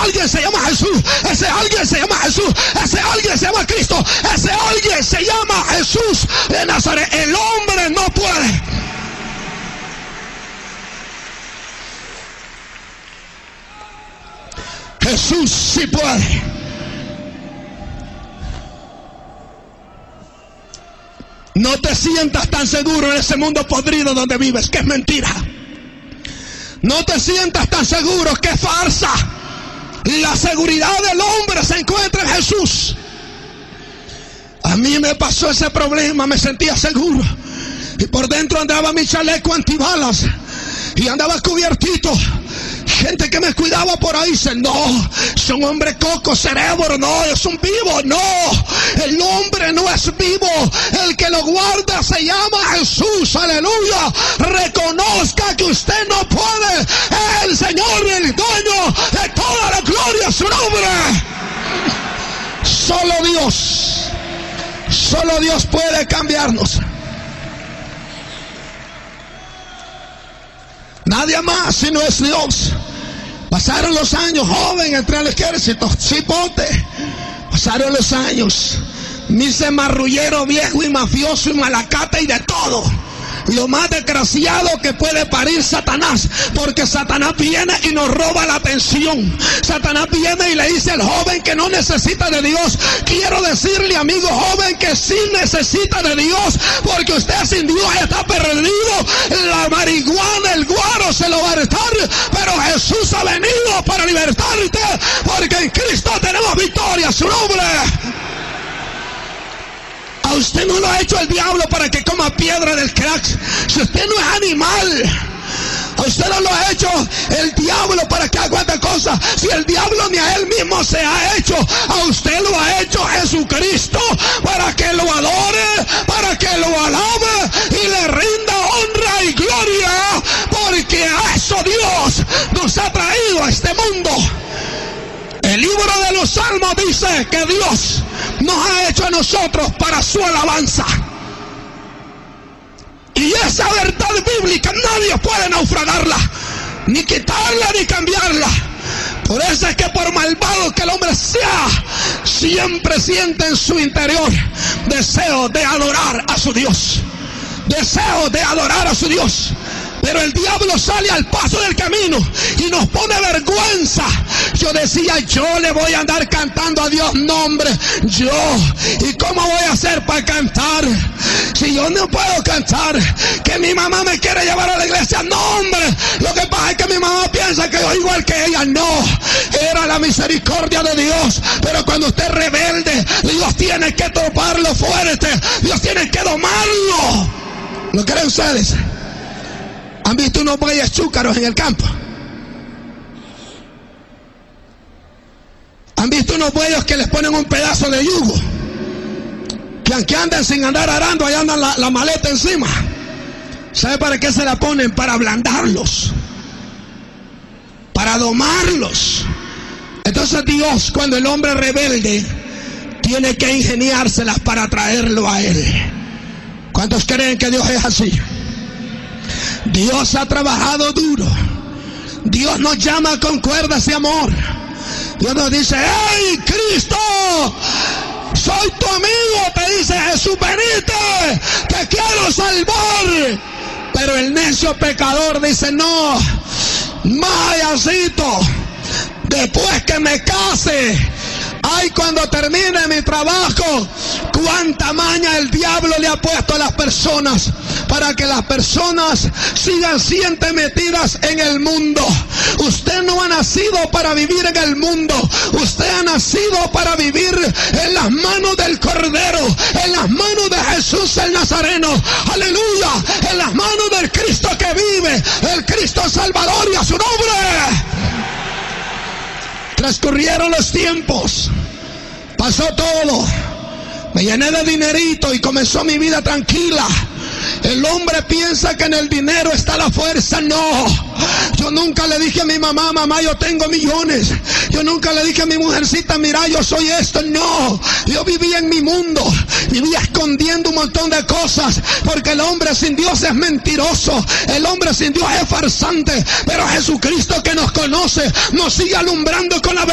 alguien se llama Jesús. Ese alguien se llama Jesús. Ese alguien se llama Cristo. Ese alguien se llama Jesús de Nazaret. El hombre no puede. Jesús sí puede. No te sientas tan seguro en ese mundo podrido donde vives, que es mentira. No te sientas tan seguro, que es farsa. La seguridad del hombre se encuentra en Jesús. A mí me pasó ese problema, me sentía seguro. Y por dentro andaba mi chaleco antibalas. Y andaba cubiertito. Gente que me cuidaba por ahí dice, no, es un hombre coco, cerebro, no, es un vivo, no, el hombre no es vivo, el que lo guarda se llama Jesús, aleluya. Reconozca que usted no puede, el Señor, el dueño de toda la gloria, su nombre. Solo Dios puede cambiarnos. Nadie más si no es Dios. Pasaron los años, joven, entré al ejército, chipote. Pasaron los años, me hice marrullero, viejo y mafioso y malacate y de todo. Lo más desgraciado que puede parir Satanás, porque Satanás viene y nos roba la atención. Satanás viene y le dice al joven que no necesita de Dios. Quiero decirle, amigo joven, que sí necesita de Dios, porque usted sin Dios está perdido. La marihuana, el guaro se lo va a restar, pero Jesús ha venido para libertarte, porque en Cristo tenemos victoria, su nombre. A usted no lo ha hecho el diablo para que coma piedra del crack. Si usted no es animal, a usted no lo ha hecho el diablo para que aguante cosas. Si el diablo ni a él mismo se ha hecho, a usted lo ha hecho Jesucristo para que lo adore, para que lo alabe y le rinda honra y gloria, porque a eso Dios nos ha traído a este mundo. El libro de los Salmos dice que Dios nos ha hecho a nosotros para su alabanza. Y esa verdad bíblica nadie puede naufragarla, ni quitarla, ni cambiarla. Por eso es que por malvado que el hombre sea, siempre siente en su interior deseo de adorar a su Dios. Deseo de adorar a su Dios. Pero el diablo sale al paso del camino y nos pone vergüenza. Yo decía, yo le voy a andar cantando a Dios, no hombre, yo. ¿Y cómo voy a hacer para cantar? Si yo no puedo cantar, que mi mamá me quiere llevar a la iglesia, no hombre. Lo que pasa es que mi mamá piensa que yo igual que ella, no. Era la misericordia de Dios. Pero cuando usted es rebelde, Dios tiene que toparlo fuerte. Dios tiene que domarlo. ¿Lo creen ustedes? ¿Han visto unos bueyes chúcaros en el campo? ¿Han visto unos bueyes que les ponen un pedazo de yugo? Que aunque anden sin andar arando, ahí andan la maleta encima. ¿Sabe para qué se la ponen? Para ablandarlos, para domarlos. Entonces Dios, cuando el hombre rebelde, tiene que ingeniárselas para traerlo a Él. ¿Cuántos creen que Dios es así? Dios ha trabajado duro. Dios nos llama con cuerdas de amor. Dios nos dice, ¡hey, Cristo! Soy tu amigo, te dice Jesús, venite, te quiero salvar. Pero el necio pecador dice, no, mayacito, después que me case, ay, cuando termine mi trabajo, cuánta maña el diablo le ha puesto a las personas para que las personas sigan siendo metidas en el mundo. Usted no ha nacido para vivir en el mundo. Usted ha nacido para vivir en las manos del Cordero, en las manos de Jesús el Nazareno. Aleluya, en las manos del Cristo que vive, el Cristo Salvador, y a su nombre. Transcurrieron los tiempos, pasó todo, me llené de dinerito y comenzó mi vida tranquila. El hombre piensa que en el dinero está la fuerza. No, yo nunca le dije a mi mamá, mamá, yo tengo millones. Yo nunca le dije a mi mujercita, mira, yo soy esto. No, yo vivía en mi mundo, vivía escondiendo un montón de cosas, porque el hombre sin Dios es mentiroso, el hombre sin Dios es farsante. Pero Jesucristo, que nos conoce, nos sigue alumbrando con la